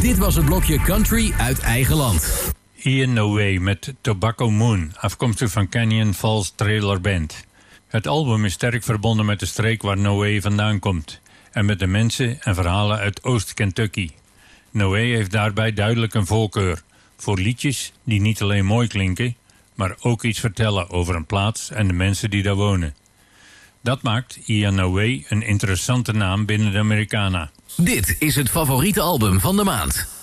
Dit was het blokje Country uit eigen land. Ian Noé met Tobacco Moon, afkomstig van Canyon Falls Trailer Band. Het album is sterk verbonden met de streek waar Noé vandaan komt en met de mensen en verhalen uit Oost-Kentucky. Noé heeft daarbij duidelijk een voorkeur voor liedjes die niet alleen mooi klinken, maar ook iets vertellen over een plaats en de mensen die daar wonen. Dat maakt Ian Noé een interessante naam binnen de Americana. Dit is het favoriete album van de maand.